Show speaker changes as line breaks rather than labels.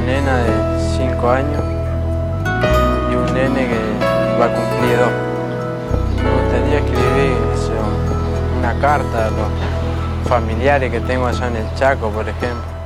nena de 5 años y un nene que va a cumplir 2. Me gustaría escribir una carta a los familiares que tengo allá en el Chaco, por ejemplo.